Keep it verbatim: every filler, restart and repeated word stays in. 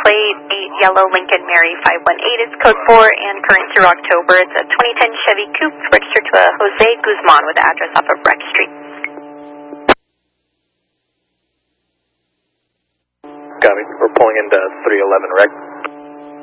plate, eight yellow Lincoln Mary five one eight is code four, and current through October, it's a twenty ten Chevy Coupe registered to a Jose Guzman with the address off of Breck Street. Copy. We're pulling into three eleven Rec.